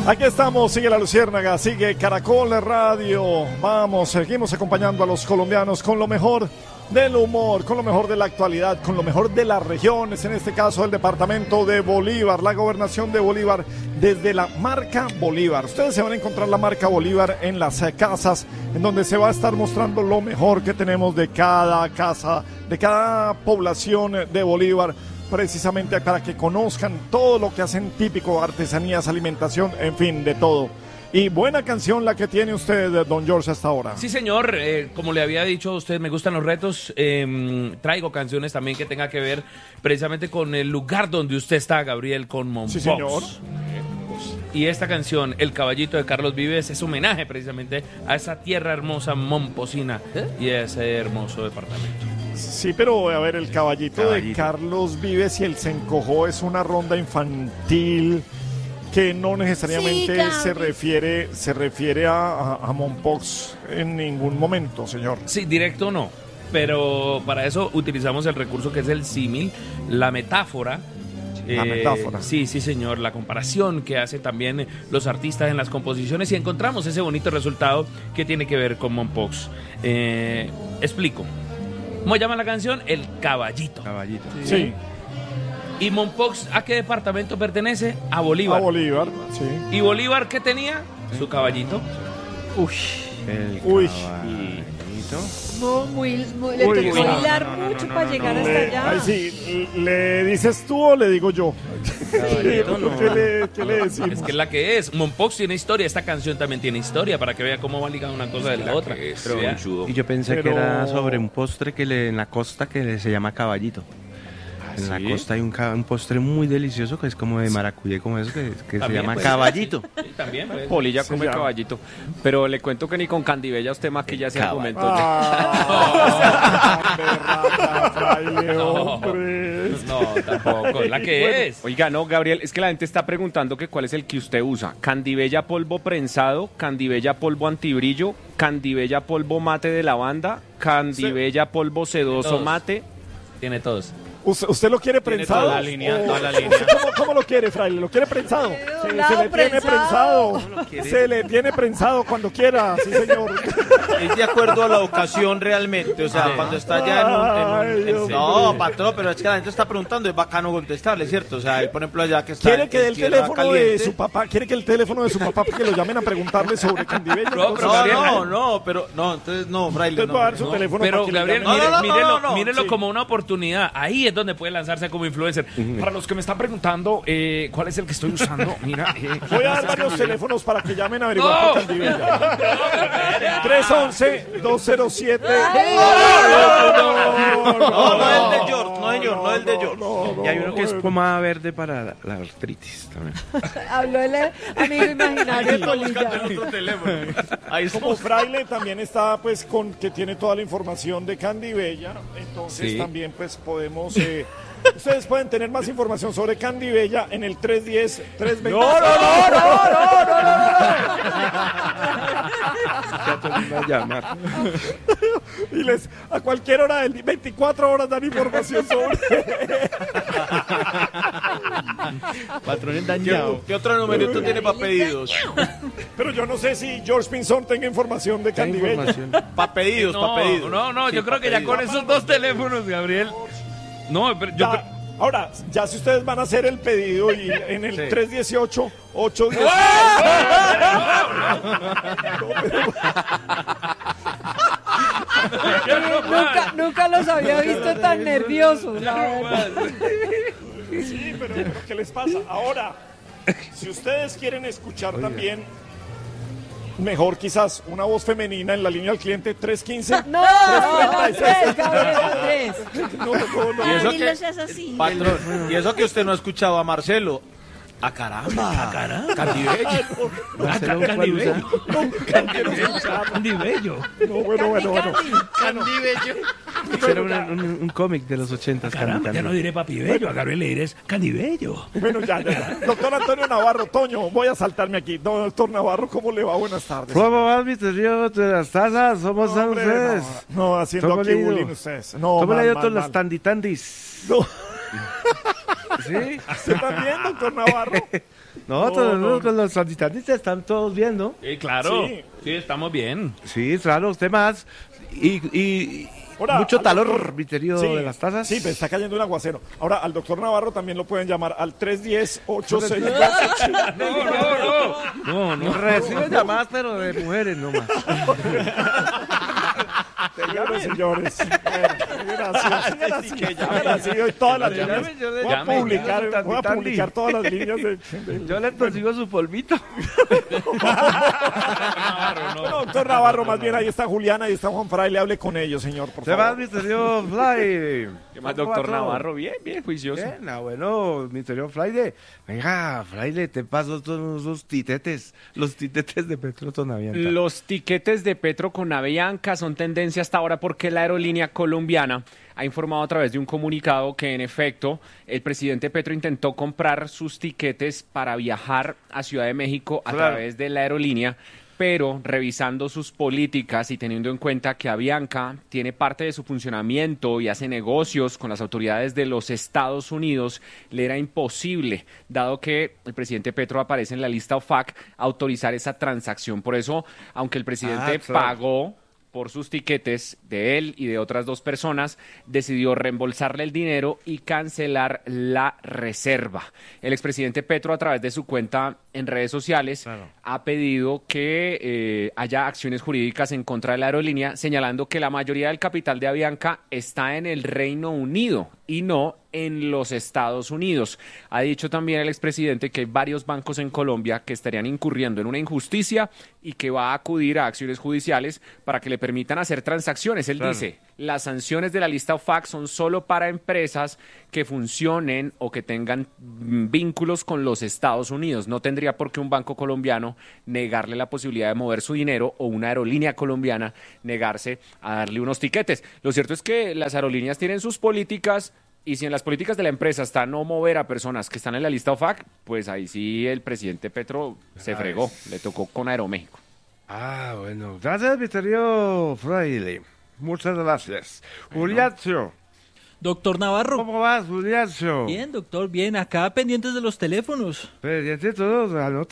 Aquí estamos, sigue La Luciérnaga, sigue Caracol Radio. Vamos, seguimos acompañando a los colombianos con lo mejor del humor, con lo mejor de la actualidad, con lo mejor de las regiones, en este caso el departamento de Bolívar, la gobernación de Bolívar, desde la marca Bolívar. Ustedes se van a encontrar la marca Bolívar en las casas, en donde se va a estar mostrando lo mejor que tenemos de cada casa, de cada población de Bolívar, precisamente para que conozcan todo lo que hacen típico, artesanías, alimentación, en fin, de todo. Y buena canción la que tiene usted, don George, hasta ahora. Sí, señor, como le había dicho a usted, me gustan los retos. Traigo canciones también que tenga que ver precisamente con el lugar donde usted está, Gabriel, con Mompox. Sí, señor. Y esta canción, El Caballito de Carlos Vives, es homenaje precisamente a esa tierra hermosa momposina y a ese hermoso departamento. Sí, pero a ver, El Caballito de Carlos Vives y el Se Encojó es una ronda infantil que no necesariamente se refiere a Mompox en ningún momento, señor. Sí, directo no, pero para eso utilizamos el recurso que es el símil, la metáfora. La metáfora. Sí, señor, la comparación que hacen también los artistas en las composiciones y encontramos ese bonito resultado que tiene que ver con Mompox. Explico. ¿Cómo llama la canción? El Caballito. Caballito. Sí. ¿Y Mompox a qué departamento pertenece? A Bolívar. A Bolívar, sí. ¿Y Bolívar qué tenía? Su caballito. El Uy. caballito. Le tocó hilar mucho para llegar hasta allá. Ay, sí, ¿le dices tú o le digo yo? Caballito, no. ¿Qué le decimos? Es que es la que es. Mompox tiene historia, esta canción también tiene historia, para que vea cómo va ligada una cosa de la otra. Y yo pensé que era sobre un postre en la costa se llama caballito. En la costa hay un postre muy delicioso que es como de maracuyá, como eso, que se llama caballito. Sí, también, pues. Polilla come caballito. Pero le cuento que ni con Candibella usted maquilla ese argumento. No, tampoco, la que es. Oiga, no, Gabriel, es que la gente está preguntando que cuál es el que usted usa. Candibella polvo prensado, Candibella polvo antibrillo, Candibella polvo mate de lavanda, Candibella polvo sedoso mate. Tiene todos. ¿Usted lo quiere prensado? Toda la línea. ¿Cómo lo quiere, fraile? ¿Lo quiere prensado? Se le tiene prensado. Se le tiene prensado cuando quiera, sí, señor. Es de acuerdo a la ocasión realmente, o sea, cuando está ya no, patrón, pero es que la gente está preguntando, es bacano contestarle, ¿cierto? O sea, él, por ejemplo, allá que está... ¿Quiere que dé el teléfono de su papá? ¿Quiere que el teléfono de su papá para que lo llamen a preguntarle sobre Candibella? Entonces no, fraile, Usted va a dar su teléfono Pero para que Gabriel, le llamen. mírelo como una oportunidad. Ahí es donde puede lanzarse como influencer. Para los que me están preguntando cuál es el que estoy usando, mira. Voy a dar varios teléfonos para que llamen a averiguar por Candibella. 311-207. No es el de George, no señor, no es el de George. Y hay uno que es pomada verde para la artritis también. Habló el amigo imaginario de Polilla. Ahí como fraile también está pues con que tiene toda la información de Candibella, entonces también pues podemos ustedes pueden tener más información sobre Candibella en el 310-320. No. Y a cualquier hora del 24 horas dan información sobre. Patrones dañados. ¿Qué otro numerito tiene para pedidos? Pero yo no sé si George Pinzón tenga información de Candibella. Para pedidos, No, Sí, yo creo que ya con esos dos teléfonos, Gabriel. No, pero yo creo... Ahora, ya si ustedes van a hacer el pedido y en el 318 810 Nunca los había visto tan nerviosos, la verdad. Sí, pero ¿qué les pasa? Ahora, si ustedes quieren escuchar también mejor quizás una voz femenina en la línea al cliente 315. No, Andrés, Gabriel, Andrés. Patrón, y eso que usted no ha escuchado a Marcelo. ¡Ah, caramba! Candibella. Candibello. No, bueno. Candibello. Era un cómic de los 80. Caramba, ya no diré papi bello, a Gabriel le diré Candibello. Bueno, ya. Doctor Antonio Navarro, Toño, voy a saltarme aquí. Doctor Navarro, ¿cómo le va? Buenas tardes. ¿Cómo va mi teoría de las tazas? ¿Cómo están Hombre, ustedes? No, haciendo ¿Cómo aquí le ha ido? bullying ustedes. No, ¿Cómo le ha ido todas mal. las tanditandis? No. ¿Sí? ¿Usted también, doctor Navarro? No, con los sanitaristas están todos bien, ¿no? Claro, Sí. sí, estamos bien. Sí, claro, usted más. Y Ahora, mucho al talor, doctor- Viterio, Sí, de las tazas. Sí, pero está cayendo un aguacero. Ahora, al doctor Navarro también lo pueden llamar al 310-86. No. Reciben llamadas, pero de mujeres nomás. Bueno, señores. Bueno, gracias. Gracias. Hoy todas las líneas. Voy a publicar todas las líneas de Yo le consigo su polvito. Bueno, doctor Navarro, más bien ahí está Juliana, ahí está Juan Fraile, hable con ellos, señor, por Se va, favor. Misterio Fly. ¿Qué más, ¿Cómo va doctor todo? Navarro? Bien, juicioso. Bien, bueno, Misterio Fraile. Venga, Fraile, te paso todos esos titetes. Los titetes de Petro Tonavianta. Los tiquetes de Petro con Avianca son tendencia hasta ahora porque la aerolínea colombiana ha informado a través de un comunicado que en efecto el presidente Petro intentó comprar sus tiquetes para viajar a Ciudad de México a Claro. través de la aerolínea, pero revisando sus políticas y teniendo en cuenta que Avianca tiene parte de su funcionamiento y hace negocios con las autoridades de los Estados Unidos, le era imposible, dado que el presidente Petro aparece en la lista OFAC, autorizar esa transacción. Por eso, aunque el presidente claro. pagó por sus tiquetes de él y de otras dos personas, decidió reembolsarle el dinero y cancelar la reserva. El expresidente Petro, a través de su cuenta en redes sociales, Claro. ha pedido que haya acciones jurídicas en contra de la aerolínea, señalando que la mayoría del capital de Avianca está en el Reino Unido y no en los Estados Unidos. Ha dicho también el expresidente que hay varios bancos en Colombia que estarían incurriendo en una injusticia y que va a acudir a acciones judiciales para que le permitan hacer transacciones. Él Claro. dice, las sanciones de la lista OFAC son solo para empresas que funcionen o que tengan vínculos con los Estados Unidos. No tendría por qué un banco colombiano negarle la posibilidad de mover su dinero o una aerolínea colombiana negarse a darle unos tiquetes. Lo cierto es que las aerolíneas tienen sus políticas y si en las políticas de la empresa está no mover a personas que están en la lista OFAC, pues ahí sí el presidente Petro se fregó, le tocó con Aeroméxico. Ah, bueno. Gracias, Misterio Fraile. Muchas gracias. Juliacio. Doctor Navarro. ¿Cómo vas, Juliacio? Bien, doctor, bien. Acá pendientes de los teléfonos. Pendiente todos,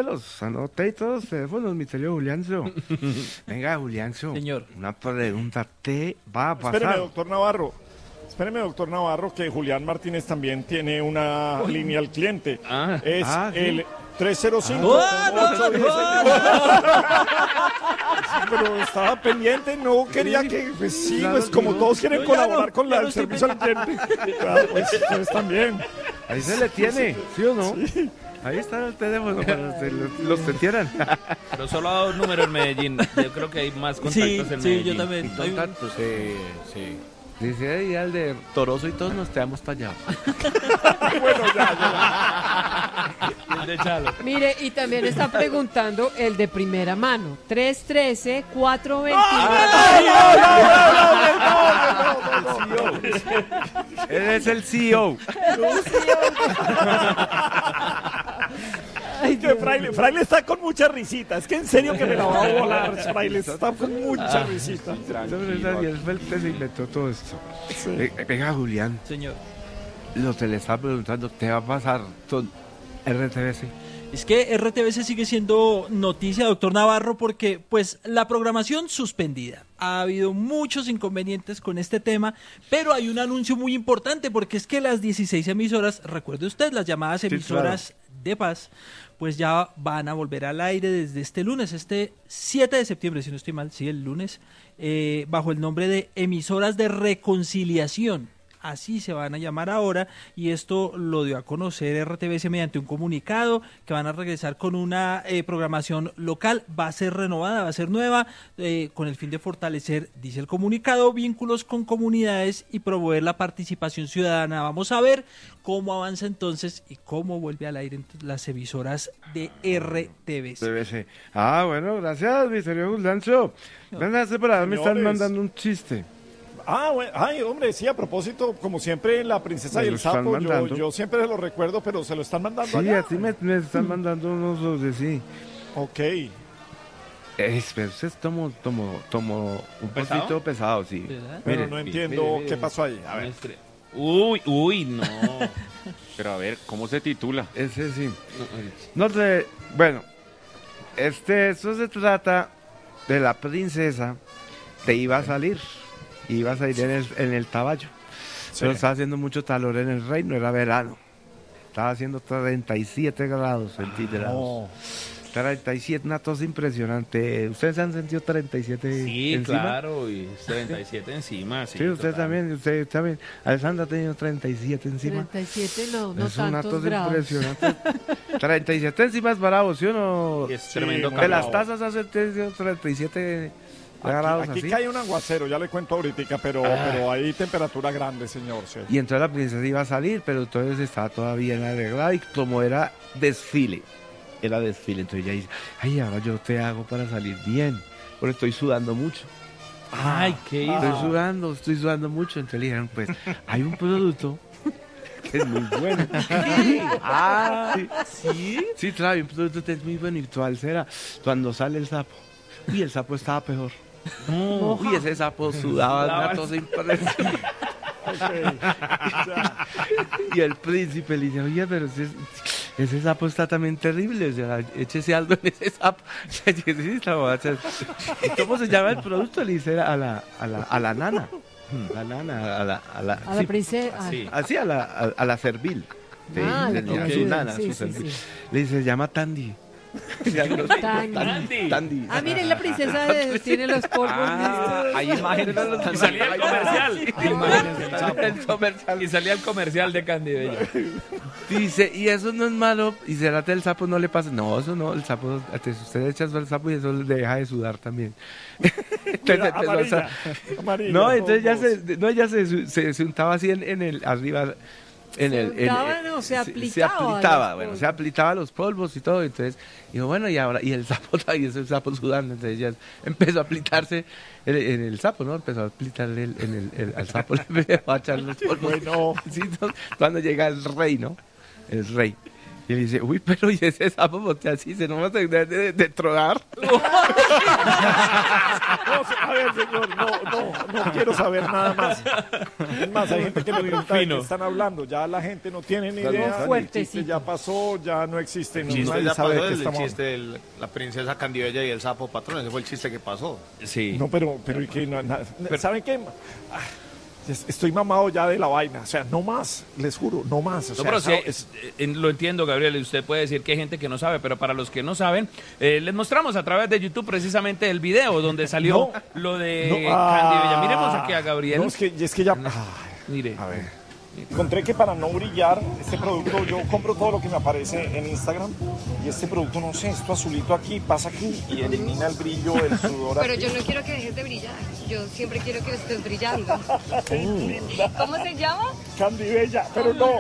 anoté todos los teléfonos, Misterio Juliancio. Venga, Juliancio. Señor. Una pregunta, ¿te va a pasar? Espéreme, doctor Navarro, que Julián Martínez también tiene una línea al cliente. Es ¿sí? el 305. Pero estaba pendiente, no quería que, pues sí, Claro, pues como no. todos quieren No, ya colaborar no, con ya el no estoy servicio al cliente. Claro, pues ustedes también. Ahí se le tiene, ¿sí o no? Ahí está el teléfono para que los sentieran. Pero solo ha dado un número en Medellín. Yo creo que hay más contactos Sí, en sí, Medellín. yo también. Hay un- Sí. Dice ahí al de Toroso y todos nos quedamos para allá. Bueno, ya. El de Chalo. Mire, y también está preguntando el de primera mano. 313-429. Él es el CEO. Que Fraile está con mucha risita. Es que en serio que me la va a volar, Fraile. Está con mucha risita. Daniel fue el que se inventó todo esto. Venga, Julián, Señor. lo que le estaba preguntando, ¿qué va a pasar con RTBC? Es que RTBC sigue siendo noticia, doctor Navarro, porque pues la programación suspendida. Ha habido muchos inconvenientes con este tema, pero hay un anuncio muy importante porque es que las 16 emisoras, recuerde usted, las llamadas emisoras de paz, pues ya van a volver al aire desde este lunes, este 7 de septiembre, si no estoy mal, sí, el lunes, bajo el nombre de Emisoras de Reconciliación. Así se van a llamar ahora, y esto lo dio a conocer RTBC mediante un comunicado que van a regresar con una programación local, va a ser renovada, va a ser nueva, con el fin de fortalecer, dice el comunicado, vínculos con comunidades y promover la participación ciudadana. Vamos a ver cómo avanza entonces y cómo vuelve al aire las emisoras de RTBC. RTBC. Ah, bueno, gracias, Misterio Juliancio. Venga, separado, me están Señores. mandando un chiste. Ah, bueno, ay, hombre, sí, a propósito, como siempre, La Princesa Me y lo el están Sapo, mandando. yo siempre lo recuerdo, pero se lo están mandando Sí, allá. a ti me están mandando unos dos de sí. Ok. Pero es tomo un ¿Pesado? poquito pesado, sí. ¿Verdad? Pero Mire, no entiendo mire. qué pasó ahí. A ver. Uy, no. Pero a ver, ¿cómo se titula? Ese sí. No sé, bueno, eso se trata de la princesa que iba a salir en el caballo. Pero estaba haciendo mucho calor en el reino, era verano. Estaba haciendo 37 grados centígrados. 37, una tos impresionante. ¿Ustedes han sentido 37 Sí, encima? claro, y 37 encima. Sí, Sí, usted total. también. Alessandra ha tenido 37 encima. 37 no Es una tantos tos grados. impresionante. 37 encima es bravo, ¿sí o no? Y es tremendo Sí, De calor. las tazas hace 37 grados Aquí así. cae un aguacero, ya le cuento ahorita, pero hay temperatura grande, señor. Sí. Y entonces la princesa iba a salir, pero entonces estaba todavía bien arreglada y como era desfile, entonces ella dice, ay, ahora yo te hago para salir bien, porque estoy sudando mucho. Ay, qué Estoy sudando mucho. Entonces le dijeron, pues, hay un producto que es muy bueno. ¿Sí? Sí, claro, hay un producto que es muy bueno y cuál será. Cuando sale el sapo, y el sapo estaba peor. Uy, ese sapo sudaba una tos impresionante. Y el príncipe le dice, oye, pero ese sapo está también terrible, o sea, échese algo en ese sapo. ¿Y cómo se llama el producto? Le dice a la nana. La nana, a la A la princesa. Sí. así a la servil. Sí, Ah, le la llama servil, su nana, sí, su sí, servil. sí. Le dice, se llama Tandy. Tandy. Tandy. Ah, miren, la princesa tiene los polvos listos. Hay imágenes. Y salía el comercial. El comercial. Y salía el comercial de Candy Bella. Dice, y eso no es malo. Y será que el sapo no le pasa. No, eso no. El sapo, usted echa el sapo y eso le deja de sudar también. Entonces, Amarilla, no, entonces no, ella se untaba así en el arriba. Se untaba, no, se aplicaba los se aplicaba los polvos y todo. Entonces dijo, bueno, y ahora, y el sapo todavía es el sapo sudando. Entonces ella empezó a aplicarse en el sapo, ¿no? Empezó a aplicarle al sapo, le empezó a echar los polvos. Bueno. Sí, entonces, cuando llega el rey, ¿no? El rey. Y le dice, uy, pero ¿y ese sapo porque así se nos va a tener de trogar? No, a ver, señor, no quiero saber nada más. Es más, hay gente que me pregunta de qué están hablando. Ya la gente no tiene ni idea. fuertecito. El chiste ya pasó, ya no existe. El chiste Nadie ya sabe pasó, de qué el estamos chiste de la princesa Candibella y el sapo patrón, ese fue el chiste que pasó. Sí. No, pero ¿y qué? ¿Saben qué? Estoy mamado ya de la vaina. O sea, no más, les juro, no más. O sea, No, pero sí, lo entiendo, Gabriel, y usted puede decir que hay gente que no sabe, pero para los que no saben, les mostramos a través de YouTube precisamente el video donde salió lo de Candy Bella. Miremos aquí a Gabriel. No, es que ya... Mire. A ver. Encontré que para no brillar, este producto, yo compro todo lo que me aparece en Instagram y este producto, no sé, esto azulito aquí, pasa aquí y elimina el brillo, el sudor. Pero aquí. yo no quiero que dejes de brillar. Yo siempre quiero que estés brillando. ¿Cómo se llama? Candy Bella, pero no.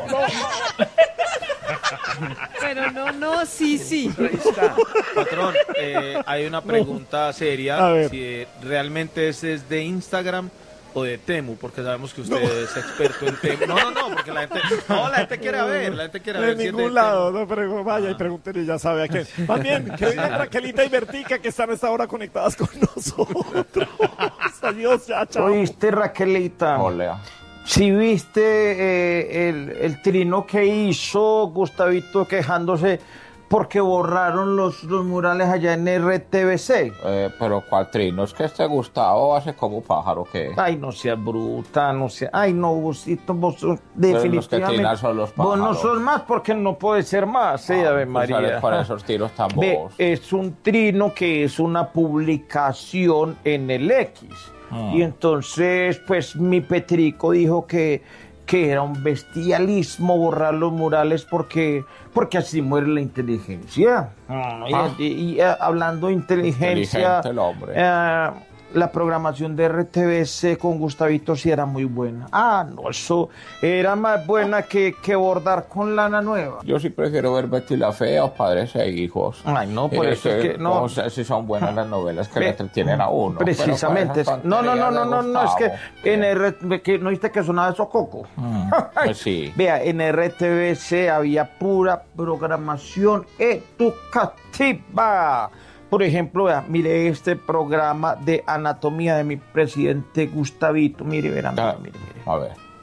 Pero no, sí. Ahí está. Patrón, hay una pregunta seria. A ver. Si realmente ese es de Instagram o de Temu, porque sabemos que usted es experto en Temu. No, porque la gente quiere ver, De si es de ningún lado, no, pero vaya y pregúntenle, ya sabe a quién. Más bien, que digan Raquelita y Bertica que están a esta hora conectadas con nosotros. Adiós, ya, chao. ¿Oíste, Raquelita? Hola. Si viste el trino que hizo Gustavito quejándose porque borraron los murales allá en RTBC. Pero ¿cuál trino? Es que este Gustavo hace como pájaro, ¿qué? Ay, no seas bruta, no seas... Ay, no, Gustito, vos sos Pero los que definitivamente... trinan son los Vos no pájaros. sos más porque no puede ser más, sí, Ave Pues María. sales con esos tiros tan Ve, bobos. es un trino que es una publicación en el X. Y entonces, pues, mi Petrico dijo que era un bestialismo borrar los murales porque así muere la inteligencia. Y hablando de inteligencia, Inteligente el hombre. la programación de RTBC con Gustavito sí era muy buena. No, eso era más buena que bordar con lana nueva. Yo sí prefiero ver Betty la Fea o Padres e Hijos. Ay, no, por eso es que no. No sé si son buenas las novelas que le entretienen a uno. Precisamente. Pero No, es que Gustavo, ¿no viste que sonaba eso Coco? pues sí. Vea, en RTBC había pura programación educativa. Por ejemplo, vea, mire este programa de anatomía de mi presidente Gustavito. Mire, verán, mire. A ver.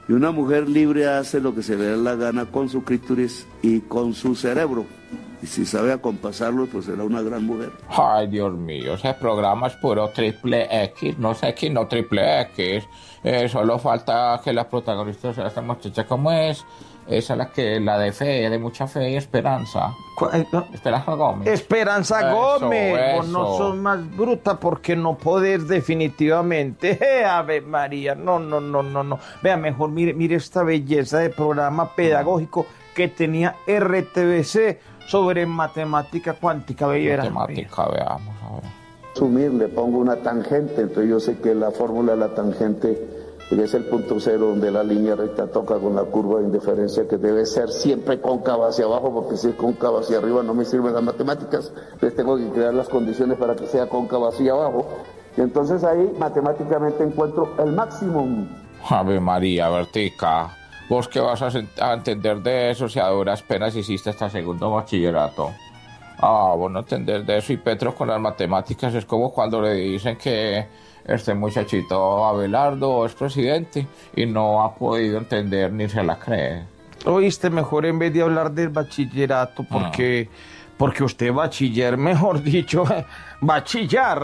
Y una mujer libre hace lo que se le da la gana con su clítoris y con su cerebro. Y si sabe acompasarlo, pues será una gran mujer. Ay, Dios mío, ese programa es puro triple X, no sé X, no triple X. Solo falta que la protagonista sea esta muchacha, ¿cómo es? Esa es la de fe, de mucha fe y esperanza. Esperanza Gómez. Esperanza Eso, Gómez, vos no eso. sos más bruta porque no podés definitivamente. Ave María, no. Vea, mejor mire esta belleza de programa pedagógico que tenía RTBC sobre matemática cuántica. Matemática, veamos, a ver. Sumir, le pongo una tangente, entonces yo sé que la fórmula de la tangente es el punto cero donde la línea recta toca con la curva de indiferencia, que debe ser siempre cóncava hacia abajo, porque si es cóncava hacia arriba no me sirven las matemáticas, entonces tengo que crear las condiciones para que sea cóncava hacia abajo, y entonces ahí matemáticamente encuentro el máximo. Ave María, Bertica, ¿vos qué vas a entender de eso si a duras penas hiciste hasta segundo bachillerato? Vos no entender de eso, y Petro con las matemáticas es como cuando le dicen que este muchachito Abelardo es presidente y no ha podido entender ni se la cree. Oíste, mejor en vez de hablar del bachillerato, porque usted bachiller, mejor dicho, va a chillar.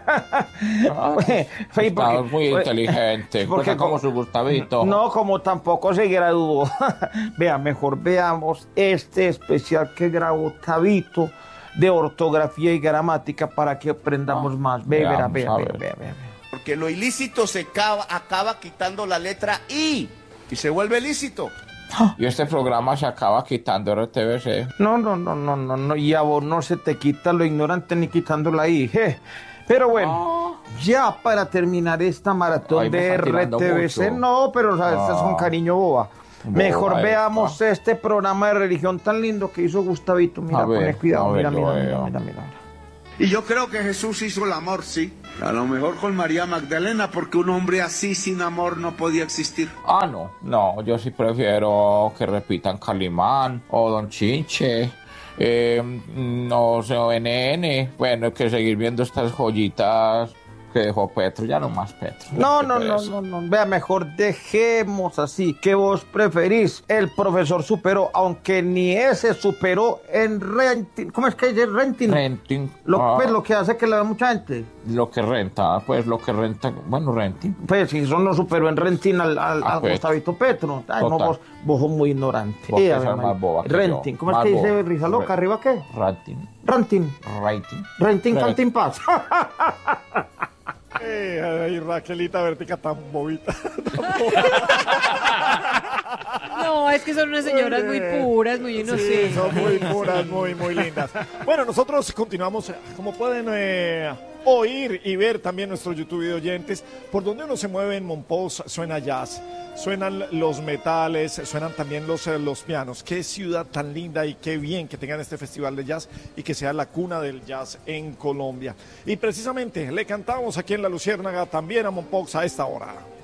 Está muy inteligente, porque como su Gustavito. No, como tampoco se graduó. Vea, mejor veamos este especial que grabó Tabito de ortografía y gramática para que aprendamos más. Vea. Porque lo ilícito se acaba quitando la letra I y se vuelve lícito. Y este programa se acaba quitando RTBC. No, y a vos no se te quita lo ignorante ni quitando la I. Pero bueno, ya para terminar esta maratón Ay, me de está tirando RTBC, mucho. no, pero ¿sabes? Este es un cariño boba. Mejor Boba veamos este programa de religión tan lindo que hizo Gustavito. Mira, A ver, pone cuidado, a ver, mira. Y yo creo que Jesús hizo el amor, sí. A lo mejor con María Magdalena, porque un hombre así sin amor no podía existir. No, yo sí prefiero que repitan Calimán o Don Chinche, no sé, ONN. Bueno, hay que seguir viendo estas joyitas que dejó Petro, ya no más Petro. No, vea, mejor dejemos así. ¿Qué vos preferís? El profesor superó, aunque ni ese superó en renting. ¿Cómo es que dice renting? Renting. Pues lo que hace que la vea mucha gente. Lo que renta, bueno, renting. Pues si eso no superó en renting al pues. Gustavito Petro. Ay, no, Total. vos sos muy ignorante. Vos que sos más boba que renting. yo. ¿Cómo es Más que dice boba. Risa Loca? ¿Arriba qué? Renting. Renting, canting, paz. Ay, Raquelita Bertica tan bobita. No, es que son unas señoras muy puras, muy inocentes. Sí, son muy puras, muy lindas. Bueno, nosotros continuamos, como pueden oír y ver también nuestros YouTube video oyentes, por donde uno se mueve en Monpós suena jazz, suenan los metales, suenan también los pianos. Qué ciudad tan linda y qué bien que tengan este festival de jazz y que sea la cuna del jazz en Colombia. Y precisamente le cantamos aquí en La Luciérnaga también a Monpós a esta hora.